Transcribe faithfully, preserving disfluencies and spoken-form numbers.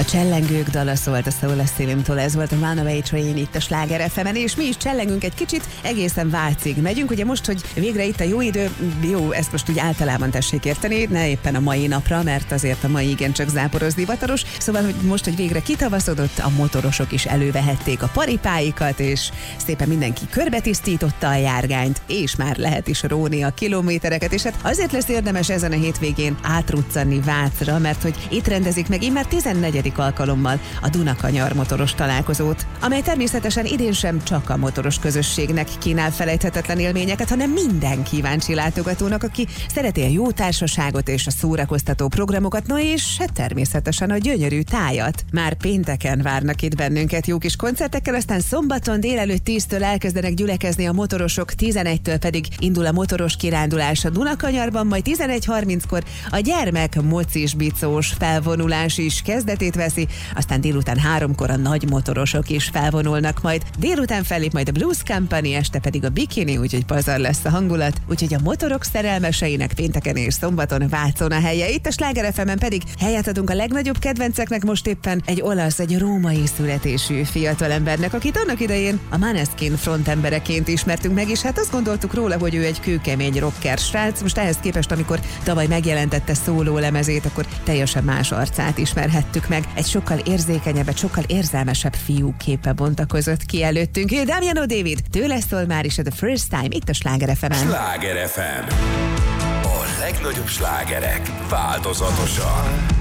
A Csellengők dala szólt a Soul Asylum-tól, ez volt a Runaway Train itt a Sláger ef emen, és mi is csellengünk egy kicsit, egészen Vácig megyünk. Ugye most, hogy végre itt a jó idő, jó, ezt most úgy általában tessék érteni, ne éppen a mai napra, mert azért a mai igencsak záporos divatos. Szóval, hogy most, hogy végre kitavaszodott, a motorosok is elővehették a paripáikat, és szépen mindenki körbetisztította a járgányt, és már lehet is róni a kilométereket, és hát azért lesz érdemes ezen a hétvégén átruccanni Vácra, mert hogy itt rendezik meg immár tizennegyedik alkalommal a Dunakanyar motoros találkozót, amely természetesen idén sem csak a motoros közösségnek kínál felejthetetlen élményeket, hanem minden kíváncsi látogatónak, aki szereti a jó társaságot és a szórakoztató programokat, no és hát természetesen a gyönyörű tájat. Már pénteken várnak itt bennünket jó kis koncertekkel, aztán szombaton délelőtt tíztől elkezdenek gyülekezni a motorosok, tizenegytől pedig indul a motoros kirándulás a Dunakanyarban, majd tizenegy harminckor a gyermek mocis bicós felvonulás is kezdetét veszi, aztán délután háromkor a nagy motorosok is felvonulnak, majd délután fellép majd a Blues Company, este pedig a Bikini, úgyhogy pazar lesz a hangulat, úgyhogy a motorok szerelmeseinek pénteken és szombaton Vácon a helye. Itt a Sláger ef emen pedig helyet adunk a legnagyobb kedvenceknek, most éppen egy olasz, egy római születésű fiatalembernek, akit annak idején a Måneskin frontembereként ismertünk meg, és hát azt gondoltuk róla, hogy ő egy kőkemény rocker srác. Most ehhez képest, amikor tavaly megjelentette szóló lemezét, akkor teljesen más arcát ismerhettük meg. Egy sokkal érzékenyebb, egy sokkal érzelmesebb fiú képe bontakozott ki előttünk. Ő Damiano David, tőle szól már is a The First Time itt a Sláger ef emen. Sláger ef em. A legnagyobb slágerek változatosan.